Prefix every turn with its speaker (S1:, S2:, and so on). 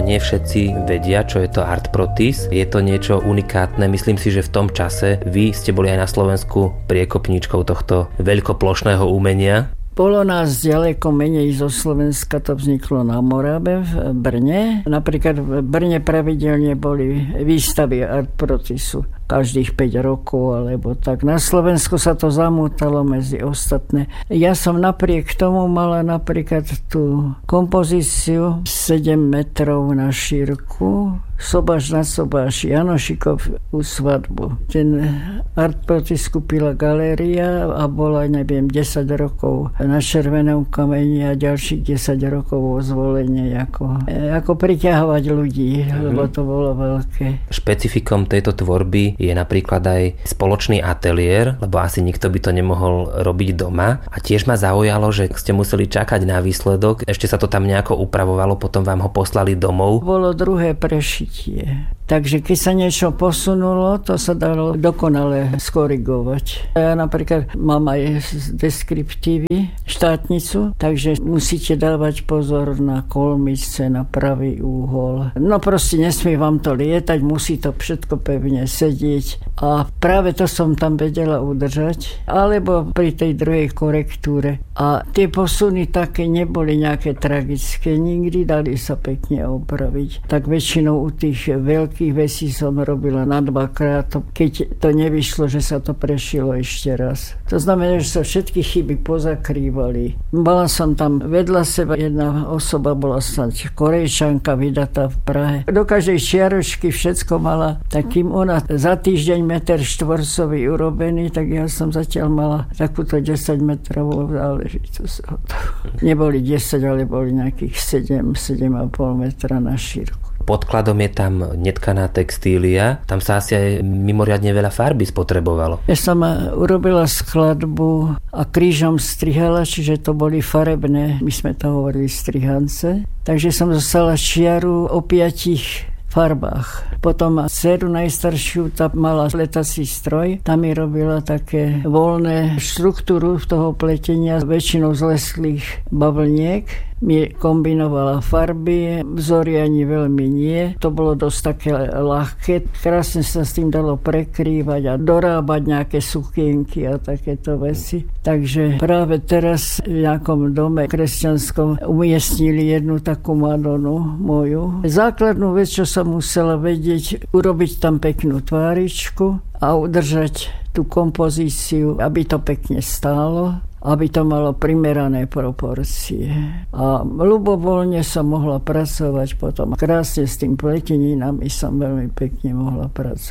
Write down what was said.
S1: nie všetci vedia, čo je to artprotis. Je to niečo unikátne. Myslím si, že v tom čase vy ste boli aj na Slovensku priekopníčkou tohto veľkoplošného umenia.
S2: Bolo nás ďaleko menej zo Slovenska, to vzniklo na Morave, v Brne. Napríklad v Brne pravidelne boli výstavy artprotisu každých 5 rokov, alebo tak. Na Slovensku sa to zamútalo medzi ostatné. Ja som napriek tomu mala napríklad tú kompozíciu 7 metrov na šírku, sobáš na sobáš, Janošikov svadbu. Ten artprotis kúpila galéria a bola, neviem, 10 rokov na Červenom kameni a ďalších 10 rokov vo zvolenie ako priťahovať ľudí, lebo to bolo veľké.
S1: Špecifikom tejto tvorby je napríklad aj spoločný ateliér, lebo asi nikto by to nemohol robiť doma. A tiež ma zaujalo, že ste museli čakať na výsledok, ešte sa to tam nejako upravovalo, potom vám ho poslali domov.
S2: Bolo druhé prešitie. Takže keď sa niečo posunulo, to sa dalo dokonale skorigovať. Ja napríklad mám aj deskriptívy, štátnicu, takže musíte dávať pozor na kolmice, na pravý úhol. No proste nesmie vám to lietať, musí to všetko pevne sedieť. A práve to som tam vedela udržať. Alebo pri tej druhej korektúre. A tie posuny také neboli nejaké tragické, nikdy dali sa pekne opraviť. Tak väčšinou u tých veľkých vecí som robila na 2-krát, keď to nevyšlo, že sa to prešilo ešte raz. To znamená, že sa všetky chyby pozakrývali. Mala som tam vedľa seba jedna osoba, bola snáď Korejčanka, vydatá v Prahe. Do každej čiaročky všetko mala, tak kým ona za týždeň meter štvorcový urobený, tak ja som zatiaľ mala takúto 10 metrovú záležitosť. Neboli 10, ale boli nejakých 7,5 metra na šírku.
S1: Podkladom je tam netkaná textília. Tam sa asi aj mimoriadne veľa farby spotrebovalo.
S2: Ja som urobila skladbu a krížom strihala, čiže to boli farebné, my sme to hovorili strihance. Takže som dostala čiaru o 5 farbách. Potom dceru najstaršiu, tá mala letací stroj, tam mi robila také voľné štruktúru toho pletenia, väčšinou z leslých bavlniek. Mi kombinovala farby, vzory ani veľmi nie. To bolo dosť také ľahké. Krásne sa s tým dalo prekrývať a dorábať nejaké sukienky a takéto veci. Takže práve teraz v nejakom dome kresťanskom umiestnili jednu takú Madonu moju. Základnú vec, čo som musela vedieť, urobiť tam peknú tváričku a udržať tú kompozíciu, aby to pekne stálo, aby to malo primerané proporcie. A ľubovoľne som mohla pracovať potom. Krásne s tým pleteninami som veľmi pekne mohla pracovať.